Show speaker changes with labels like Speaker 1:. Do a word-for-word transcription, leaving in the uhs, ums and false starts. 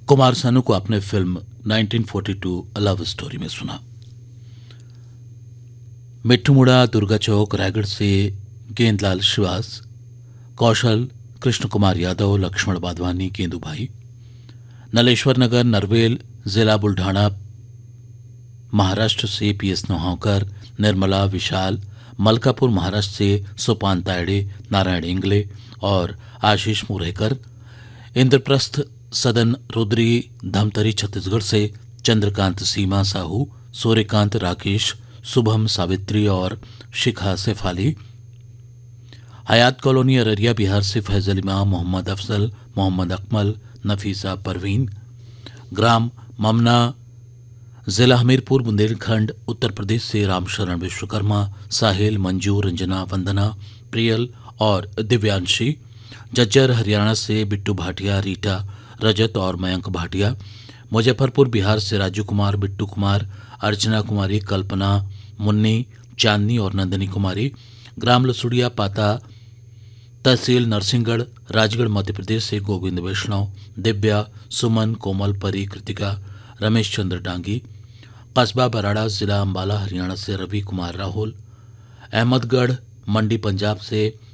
Speaker 1: कुमार सानू को आपने film nineteen forty to a love story में सुना। मिट्ठू मुड़ा दुर्गा चौक रायगढ़ से गेंदलाल श्रीवास, कौशल कृष्ण कुमार यादव, लक्ष्मण बाधवानी, केंदू भाई, नलेश्वर नगर नरवेल जिला बुल्ढाना महाराष्ट्र से पी एस नोहावकर, निर्मला विशाल, मलकापुर महाराष्ट्र से सुपान तायड़े, नारायण इंगले और आशीष मुरेकर, इंद्रप्रस्थ सदन रुद्री धमतरी छत्तीसगढ़ से चंद्रकांत सीमा साहू, सूर्यकांत राकेश, शुभम सावित्री और शिखा सेफाली, हयात कॉलोनी अररिया बिहार से फैजल इमाम, मोहम्मद अफजल, मोहम्मद अकमल, नफीसा परवीन, ग्राम ममना जिला हमीरपुर बुंदेलखंड उत्तर प्रदेश से रामशरण विश्वकर्मा, साहिल, मंजू, रंजना, वंदना, प्रियल और दिव्यांशी, जज्जर हरियाणा से बिट्टू भाटिया, रीटा, रजत और मयंक भाटिया, मुजफ्फरपुर बिहार से राजू कुमार, बिट्टू कुमार, अर्चना कुमारी, कल्पना, मुन्नी, चांदनी और नंदनी कुमारी, ग्राम लसुड़िया पाता तहसील नरसिंहगढ़ राजगढ़ मध्य प्रदेश से गोविंद वैष्णव, दिव्या, सुमन, कोमल, परी, कृतिका, रमेश चंद्र डांगी, कस्बा बराड़ा जिला अंबाला हरियाणा से रवि कुमार राहुल, अहमदगढ़ मंडी पंजाब से